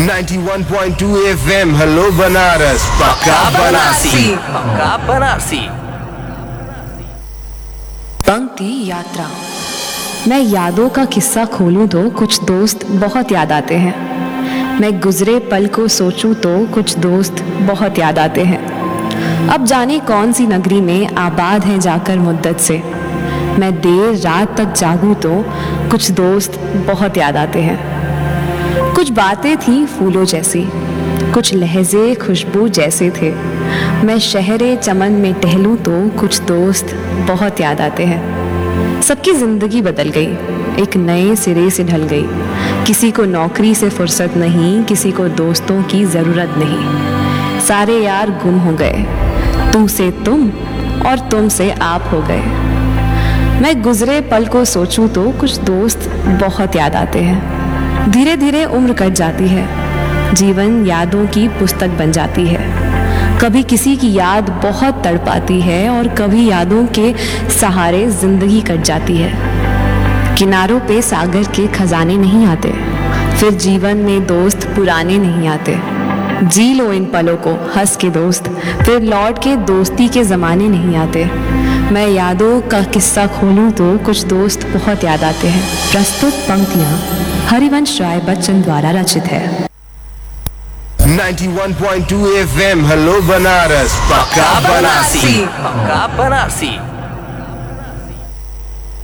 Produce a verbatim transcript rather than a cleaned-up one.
Ninety one point two F M hello Banaras पक्का बनारसी पक्का बनारसी। पंक्ति यात्रा। मैं यादों का किस्सा खोलूं तो कुछ दोस्त बहुत याद आते हैं। मैं गुजरे पल को सोचूं तो कुछ दोस्त बहुत याद आते हैं। अब जाने कौन सी नगरी में आबाद हैं जाकर मुद्दत से। मैं देर रात तक जागूं तो कुछ दोस्त बहुत याद आते हैं। कुछ बातें थी फूलों जैसी, कुछ लहजे खुशबू जैसे थे। मैं शहरे चमन में टहलूं तो कुछ दोस्त बहुत याद आते हैं। सबकी जिंदगी बदल गई, एक नए सिरे से ढल गई। किसी को नौकरी से फुर्सत नहीं, किसी को दोस्तों की ज़रूरत नहीं। सारे यार गुम हो गए, तू से तुम और तुम से आप हो गए। मैं गुजरे पल को सोचूं तो कुछ दोस्त बहुत याद आते हैं। धीरे धीरे उम्र कट जाती है, जीवन यादों की पुस्तक बन जाती है। कभी किसी की याद बहुत तड़पाती है और कभी यादों के सहारे जिंदगी कट जाती है। किनारों पे सागर के खजाने नहीं आते, फिर जीवन में दोस्त पुराने नहीं आते। जी लो इन पलों को हंस के दोस्त, फिर लौट के दोस्ती के ज़माने नहीं आते। मैं यादों का किस्सा खोलूं तो कुछ दोस्त बहुत याद आते हैं। प्रस्तुत पंक्तियां हरिवंश राय बच्चन द्वारा रचित है। Ninety one point two F M hello Banaras पक्का बनारसी पक्का बनारसी।